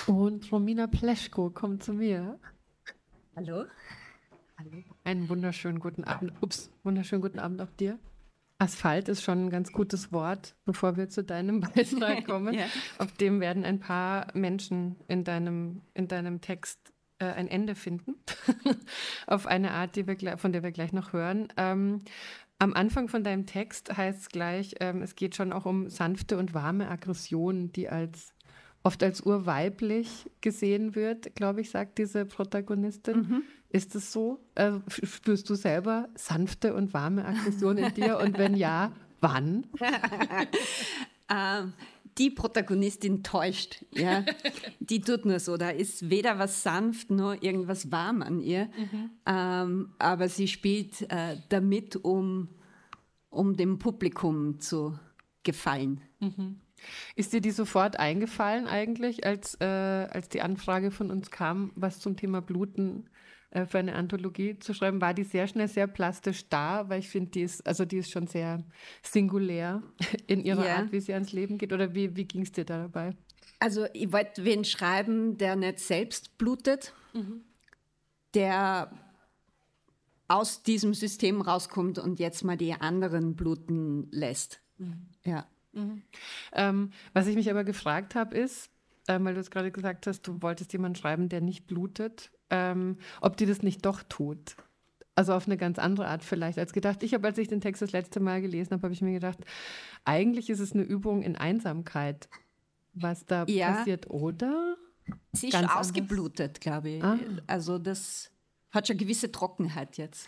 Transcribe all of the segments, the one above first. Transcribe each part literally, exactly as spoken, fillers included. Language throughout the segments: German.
Und Romina Pleschko kommt zu mir. Hallo. Hallo. Einen wunderschönen guten Abend. Ups, wunderschönen guten Abend auch dir. Asphalt ist schon ein ganz gutes Wort, bevor wir zu deinem Beitrag kommen. Ja. Auf dem werden ein paar Menschen in deinem, in deinem Text äh, ein Ende finden. Auf eine Art, die wir, von der wir gleich noch hören. Ähm, am Anfang von deinem Text heißt es gleich, ähm, es geht schon auch um sanfte und warme Aggression, die als oft als urweiblich gesehen wird, glaube ich, sagt diese Protagonistin. Mhm. Ist es so? Äh, spürst du selber sanfte und warme Aggression in dir? Und wenn ja, wann? ähm, die Protagonistin täuscht. Ja? Die tut nur so. Da ist weder was sanft noch irgendwas warm an ihr. Mhm. Ähm, aber sie spielt äh, damit, um, um dem Publikum zu gefallen. Mhm. Ist dir die sofort eingefallen eigentlich, als, äh, als die Anfrage von uns kam, was zum Thema Bluten äh, für eine Anthologie zu schreiben? War die sehr schnell sehr plastisch da? Weil ich finde, die ist, also die ist schon sehr singulär in ihrer yeah. Art, wie sie ans Leben geht. Oder wie, wie ging es dir da dabei? Also ich wollte wen schreiben, der nicht selbst blutet, mhm. der aus diesem System rauskommt und jetzt mal die anderen bluten lässt. Mhm. Ja. Mhm. Ähm, was ich mich aber gefragt habe, ist, ähm, weil du es gerade gesagt hast, du wolltest jemanden schreiben, der nicht blutet, ähm, ob die das nicht doch tut. Also auf eine ganz andere Art vielleicht als gedacht. Ich habe, als ich den Text das letzte Mal gelesen habe, habe ich mir gedacht, eigentlich ist es eine Übung in Einsamkeit, was da ja. passiert, oder? Sie ist schon ausgeblutet, glaube ich. Ah. Also das hat schon eine gewisse Trockenheit jetzt.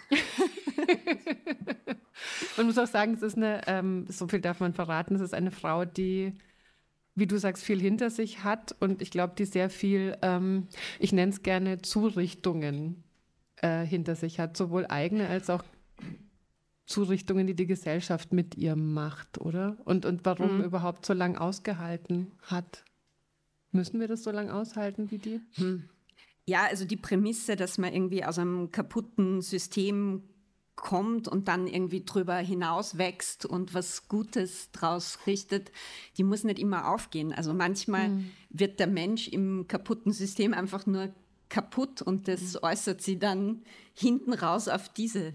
Man muss auch sagen, es ist eine, ähm, so viel darf man verraten, es ist eine Frau, die, wie du sagst, viel hinter sich hat und ich glaube, die sehr viel, ähm, ich nenne es gerne Zurichtungen äh, hinter sich hat, sowohl eigene als auch Zurichtungen, die die Gesellschaft mit ihr macht, oder? Und, und warum mhm. überhaupt so lange ausgehalten hat. Müssen wir das so lange aushalten wie die? Hm. Ja, also die Prämisse, dass man irgendwie aus einem kaputten System kommt und dann irgendwie drüber hinaus wächst und was Gutes draus richtet, die muss nicht immer aufgehen. Also manchmal mhm. wird der Mensch im kaputten System einfach nur kaputt und das mhm. äußert sie dann hinten raus auf diese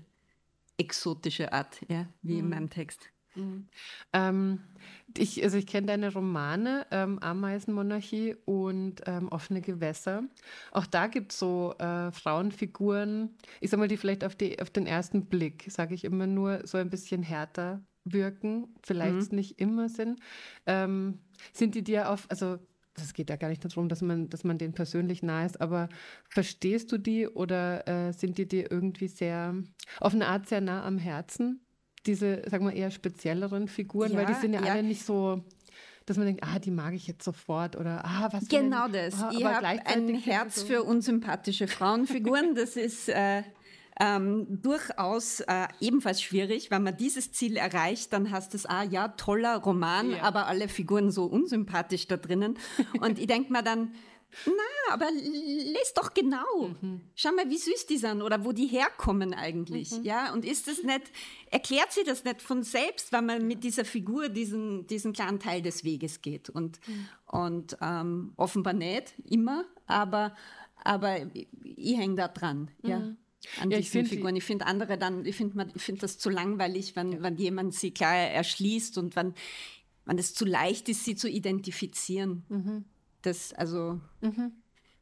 exotische Art, ja, wie mhm. in meinem Text. Mhm. Ähm, ich, also ich kenne deine Romane, ähm, Ameisenmonarchie und ähm, Offene Gewässer. Auch da gibt es so äh, Frauenfiguren, ich sag mal, die vielleicht auf, die, auf den ersten Blick, sage ich immer nur, so ein bisschen härter wirken, vielleicht mhm. nicht immer sind. Ähm, sind die dir auf, also es geht ja gar nicht darum, dass man, dass man denen persönlich nahe ist, aber verstehst du die oder äh, sind die dir irgendwie sehr, auf eine Art sehr nah am Herzen? Diese, sagen wir, eher spezielleren Figuren, ja, weil die sind ja, ja alle nicht so, dass man denkt, ah, die mag ich jetzt sofort oder ah, was für Genau ein, das. Oh, ich habe ein Herz so für unsympathische Frauenfiguren. Das ist äh, ähm, durchaus äh, ebenfalls schwierig. Wenn man dieses Ziel erreicht, dann heißt es, ah ja, toller Roman, ja. aber alle Figuren so unsympathisch da drinnen. Und ich denke mir dann, na, aber lest doch genau. Mhm. Schau mal, wie süß die sind oder wo die herkommen eigentlich. Mhm. Ja, und ist das nicht, erklärt sie das nicht von selbst, wenn man mit dieser Figur diesen, diesen kleinen Teil des Weges geht. Und, mhm. und ähm, offenbar nicht immer, aber, aber ich hänge da dran. Mhm. Ja. An ja, diesen ich Figuren. Ich finde andere dann, ich finde find das zu langweilig, wenn, ja. wenn jemand sie klar erschließt und wenn, wenn es zu leicht ist, sie zu identifizieren. Mhm. Das, also, mhm.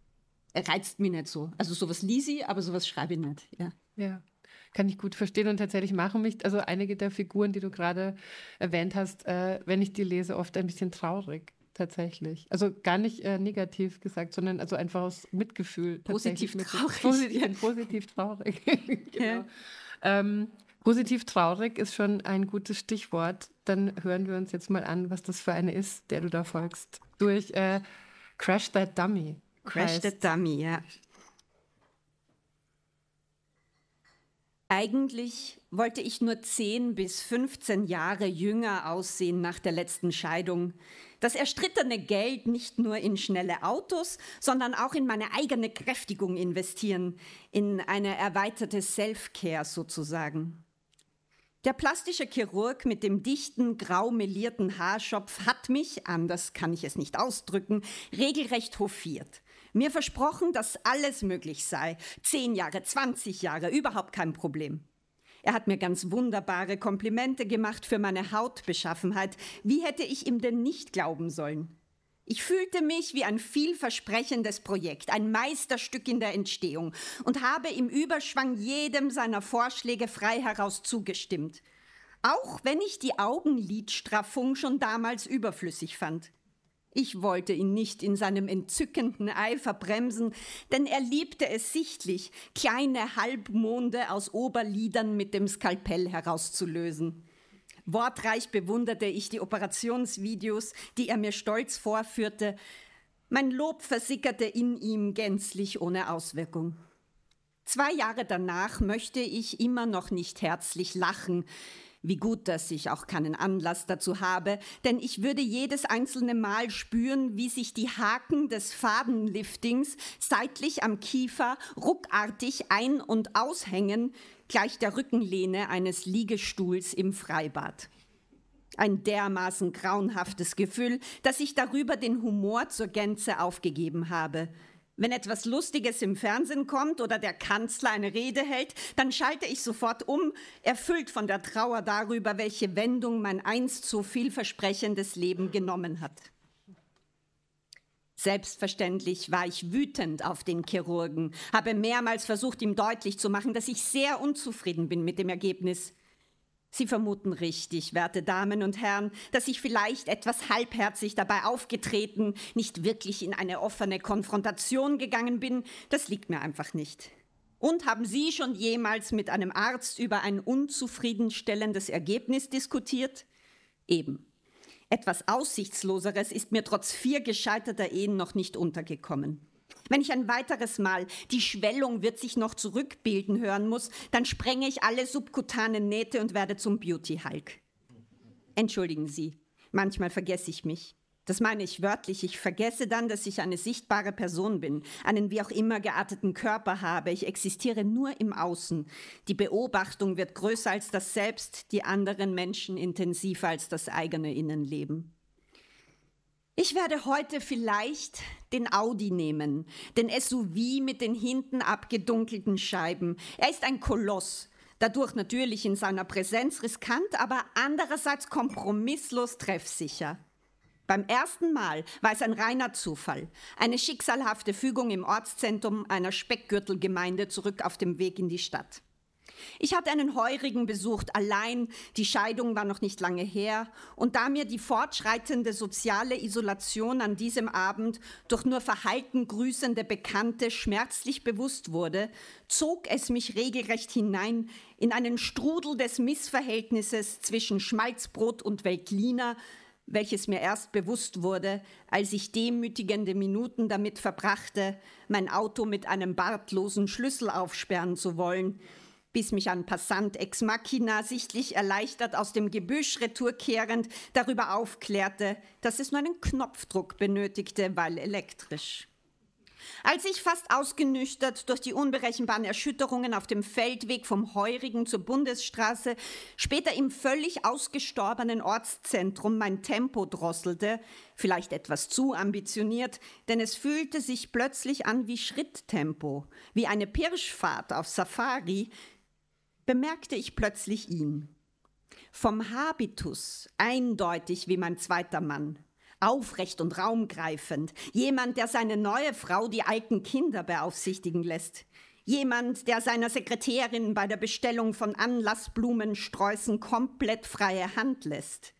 reizt mich nicht so. Also sowas lese ich, aber sowas schreibe ich nicht. Ja. Ja, kann ich gut verstehen und tatsächlich machen mich, also einige der Figuren, die du gerade erwähnt hast, äh, wenn ich die lese, oft ein bisschen traurig. Tatsächlich. Also gar nicht äh, negativ gesagt, sondern also einfach aus Mitgefühl. Positiv traurig. Positiv, ja. positiv traurig. Genau. Ja. Ähm, positiv traurig ist schon ein gutes Stichwort. Dann hören wir uns jetzt mal an, was das für eine ist, der du da folgst. Durch äh, Crash That Dummy. Crash heißt. That Dummy, ja. Eigentlich wollte ich nur zehn bis fünfzehn Jahre jünger aussehen nach der letzten Scheidung. Das erstrittene Geld nicht nur in schnelle Autos, sondern auch in meine eigene Kräftigung investieren, in eine erweiterte Self-Care sozusagen. Der plastische Chirurg mit dem dichten, grau melierten Haarschopf hat mich, anders kann ich es nicht ausdrücken, regelrecht hofiert. Mir versprochen, dass alles möglich sei. Zehn Jahre, zwanzig Jahre, überhaupt kein Problem. Er hat mir ganz wunderbare Komplimente gemacht für meine Hautbeschaffenheit. Wie hätte ich ihm denn nicht glauben sollen? Ich fühlte mich wie ein vielversprechendes Projekt, ein Meisterstück in der Entstehung und habe im Überschwang jedem seiner Vorschläge frei heraus zugestimmt. Auch wenn ich die Augenlidstraffung schon damals überflüssig fand. Ich wollte ihn nicht in seinem entzückenden Eifer bremsen, denn er liebte es sichtlich, kleine Halbmonde aus Oberlidern mit dem Skalpell herauszulösen. Wortreich bewunderte ich die Operationsvideos, die er mir stolz vorführte. Mein Lob versickerte in ihm gänzlich ohne Auswirkung. Zwei Jahre danach möchte ich immer noch nicht herzlich lachen. Wie gut, dass ich auch keinen Anlass dazu habe, denn ich würde jedes einzelne Mal spüren, wie sich die Haken des Fadenliftings seitlich am Kiefer ruckartig ein- und aushängen, gleich der Rückenlehne eines Liegestuhls im Freibad. Ein dermaßen grauenhaftes Gefühl, dass ich darüber den Humor zur Gänze aufgegeben habe. Wenn etwas Lustiges im Fernsehen kommt oder der Kanzler eine Rede hält, dann schalte ich sofort um, erfüllt von der Trauer darüber, welche Wendung mein einst so vielversprechendes Leben genommen hat. Selbstverständlich war ich wütend auf den Chirurgen, habe mehrmals versucht, ihm deutlich zu machen, dass ich sehr unzufrieden bin mit dem Ergebnis. Sie vermuten richtig, werte Damen und Herren, dass ich vielleicht etwas halbherzig dabei aufgetreten, nicht wirklich in eine offene Konfrontation gegangen bin. Das liegt mir einfach nicht. Und haben Sie schon jemals mit einem Arzt über ein unzufriedenstellendes Ergebnis diskutiert? Eben. Etwas Aussichtsloseres ist mir trotz vier gescheiterter Ehen noch nicht untergekommen. Wenn ich ein weiteres Mal die Schwellung wird sich noch zurückbilden hören muss, dann sprenge ich alle subkutanen Nähte und werde zum Beauty-Hulk. Entschuldigen Sie, manchmal vergesse ich mich. Das meine ich wörtlich. Ich vergesse dann, dass ich eine sichtbare Person bin, einen wie auch immer gearteten Körper habe. Ich existiere nur im Außen. Die Beobachtung wird größer als das Selbst, die anderen Menschen intensiver als das eigene Innenleben. Ich werde heute vielleicht den Audi nehmen, den S U V mit den hinten abgedunkelten Scheiben. Er ist ein Koloss, dadurch natürlich in seiner Präsenz riskant, aber andererseits kompromisslos treffsicher. Beim ersten Mal war es ein reiner Zufall, eine schicksalhafte Fügung im Ortszentrum einer Speckgürtelgemeinde zurück auf dem Weg in die Stadt. Ich hatte einen Heurigen besucht, allein, die Scheidung war noch nicht lange her, und da mir die fortschreitende soziale Isolation an diesem Abend durch nur verhalten grüßende Bekannte schmerzlich bewusst wurde, zog es mich regelrecht hinein in einen Strudel des Missverhältnisses zwischen Schmalzbrot und Veltliner, welches mir erst bewusst wurde, als ich demütigende Minuten damit verbrachte, mein Auto mit einem bartlosen Schlüssel aufsperren zu wollen, bis mich ein Passant ex machina sichtlich erleichtert aus dem Gebüsch retourkehrend darüber aufklärte, dass es nur einen Knopfdruck benötigte, weil elektrisch. Als ich fast ausgenüchtert durch die unberechenbaren Erschütterungen auf dem Feldweg vom Heurigen zur Bundesstraße, später im völlig ausgestorbenen Ortszentrum mein Tempo drosselte, vielleicht etwas zu ambitioniert, denn es fühlte sich plötzlich an wie Schritttempo, wie eine Pirschfahrt auf Safari, bemerkte ich plötzlich ihn. Vom Habitus eindeutig wie mein zweiter Mann. Aufrecht und raumgreifend. Jemand, der seine neue Frau die alten Kinder beaufsichtigen lässt. Jemand, der seiner Sekretärin bei der Bestellung von Anlassblumensträußen komplett freie Hand lässt.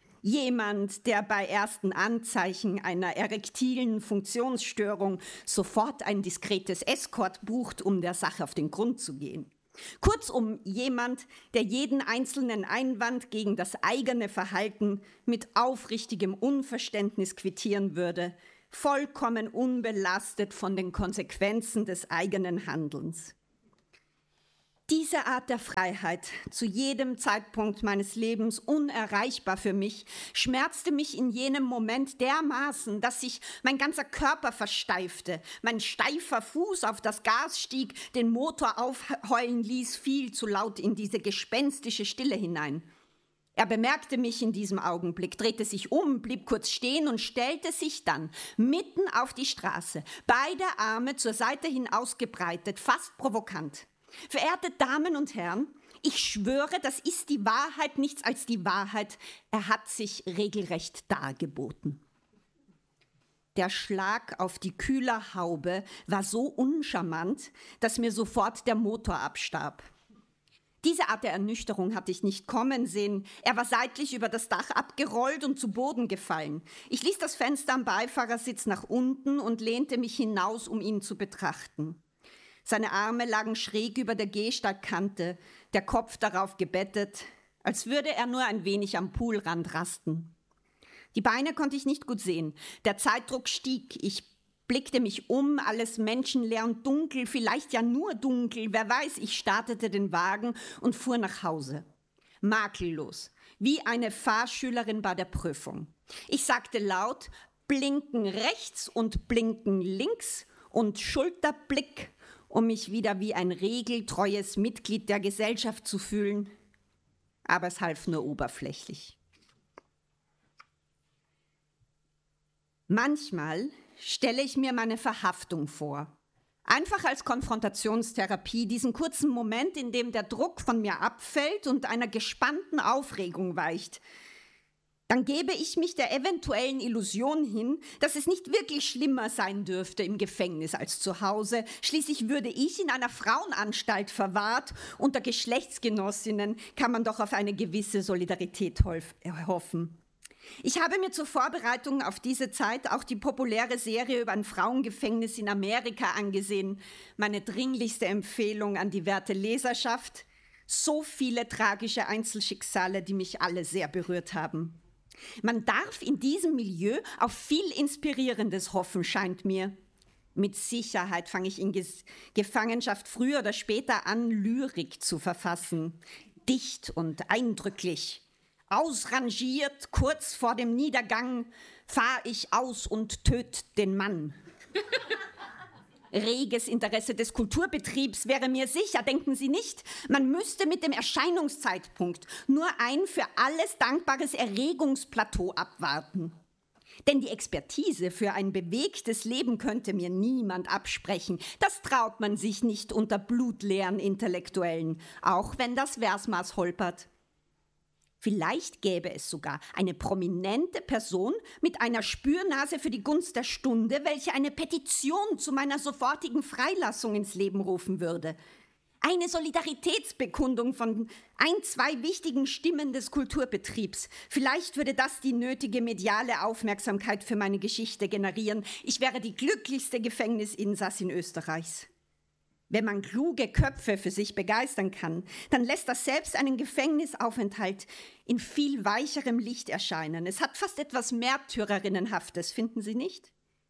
Jemand, der bei ersten Anzeichen einer erektilen Funktionsstörung sofort ein diskretes Escort bucht, um der Sache auf den Grund zu gehen. Kurzum, jemand, der jeden einzelnen Einwand gegen das eigene Verhalten mit aufrichtigem Unverständnis quittieren würde, vollkommen unbelastet von den Konsequenzen des eigenen Handelns. Diese Art der Freiheit, zu jedem Zeitpunkt meines Lebens unerreichbar für mich, schmerzte mich in jenem Moment dermaßen, dass sich mein ganzer Körper versteifte, mein steifer Fuß auf das Gas stieg, den Motor aufheulen ließ, viel zu laut in diese gespenstische Stille hinein. Er bemerkte mich in diesem Augenblick, drehte sich um, blieb kurz stehen und stellte sich dann mitten auf die Straße, beide Arme zur Seite hin ausgebreitet, fast provokant. Verehrte Damen und Herren, ich schwöre, das ist die Wahrheit, nichts als die Wahrheit. Er hat sich regelrecht dargeboten. Der Schlag auf die kühle Haube war so uncharmant, dass mir sofort der Motor abstarb. Diese Art der Ernüchterung hatte ich nicht kommen sehen. Er war seitlich über das Dach abgerollt und zu Boden gefallen. Ich ließ das Fenster am Beifahrersitz nach unten und lehnte mich hinaus, um ihn zu betrachten. Seine Arme lagen schräg über der Gehsteigkante, der Kopf darauf gebettet, als würde er nur ein wenig am Poolrand rasten. Die Beine konnte ich nicht gut sehen. Der Zeitdruck stieg. Ich blickte mich um, alles menschenleer und dunkel, vielleicht ja nur dunkel, wer weiß. Ich startete den Wagen und fuhr nach Hause. Makellos, wie eine Fahrschülerin bei der Prüfung. Ich sagte laut, blinken rechts und blinken links und Schulterblick, um mich wieder wie ein regeltreues Mitglied der Gesellschaft zu fühlen. Aber es half nur oberflächlich. Manchmal stelle ich mir meine Verhaftung vor. Einfach als Konfrontationstherapie, diesen kurzen Moment, in dem der Druck von mir abfällt und einer gespannten Aufregung weicht. Dann gebe ich mich der eventuellen Illusion hin, dass es nicht wirklich schlimmer sein dürfte im Gefängnis als zu Hause. Schließlich würde ich in einer Frauenanstalt verwahrt. Unter Geschlechtsgenossinnen kann man doch auf eine gewisse Solidarität hoffen. Ich habe mir zur Vorbereitung auf diese Zeit auch die populäre Serie über ein Frauengefängnis in Amerika angesehen. Meine dringlichste Empfehlung an die werte Leserschaft. So viele tragische Einzelschicksale, die mich alle sehr berührt haben. Man darf in diesem Milieu auf viel Inspirierendes hoffen, scheint mir. Mit Sicherheit fange ich in Ges- Gefangenschaft früher oder später an, Lyrik zu verfassen. Dicht und eindrücklich. Ausrangiert, kurz vor dem Niedergang, fahr ich aus und töt den Mann. Reges Interesse des Kulturbetriebs wäre mir sicher, denken Sie nicht? Man müsste mit dem Erscheinungszeitpunkt nur ein für alles dankbares Erregungsplateau abwarten. Denn die Expertise für ein bewegtes Leben könnte mir niemand absprechen. Das traut man sich nicht unter blutleeren Intellektuellen, auch wenn das Versmaß holpert. Vielleicht gäbe es sogar eine prominente Person mit einer Spürnase für die Gunst der Stunde, welche eine Petition zu meiner sofortigen Freilassung ins Leben rufen würde. Eine Solidaritätsbekundung von ein, zwei wichtigen Stimmen des Kulturbetriebs. Vielleicht würde das die nötige mediale Aufmerksamkeit für meine Geschichte generieren. Ich wäre die glücklichste Gefängnisinsassin Österreichs. Wenn man kluge Köpfe für sich begeistern kann, dann lässt das selbst einen Gefängnisaufenthalt in viel weicherem Licht erscheinen. Es hat fast etwas Märtyrerinnenhaftes, finden Sie nicht?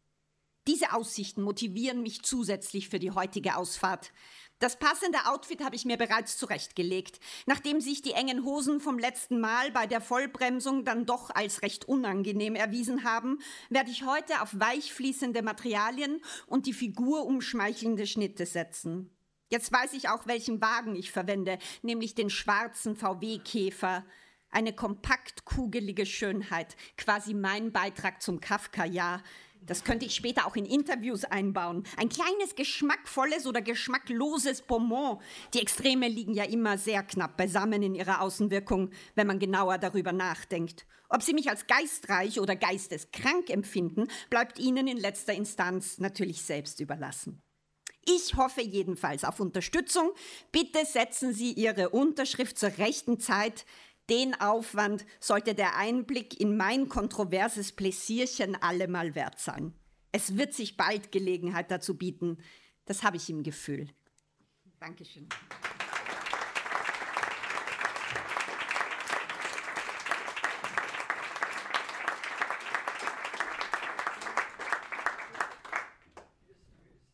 Diese Aussichten motivieren mich zusätzlich für die heutige Ausfahrt. Das passende Outfit habe ich mir bereits zurechtgelegt. Nachdem sich die engen Hosen vom letzten Mal bei der Vollbremsung dann doch als recht unangenehm erwiesen haben, werde ich heute auf weichfließende Materialien und die Figur umschmeichelnde Schnitte setzen. Jetzt weiß ich auch, welchen Wagen ich verwende, nämlich den schwarzen V W-Käfer. Eine kompakt kugelige Schönheit, quasi mein Beitrag zum Kafka-Jahr. Das könnte ich später auch in Interviews einbauen. Ein kleines geschmackvolles oder geschmackloses Bonbon. Die Extreme liegen ja immer sehr knapp beisammen in ihrer Außenwirkung, wenn man genauer darüber nachdenkt. Ob Sie mich als geistreich oder geisteskrank empfinden, bleibt Ihnen in letzter Instanz natürlich selbst überlassen. Ich hoffe jedenfalls auf Unterstützung. Bitte setzen Sie Ihre Unterschrift zur rechten Zeit. Den Aufwand sollte der Einblick in mein kontroverses Pläsierchen allemal wert sein. Es wird sich bald Gelegenheit dazu bieten. Das habe ich im Gefühl. Dankeschön.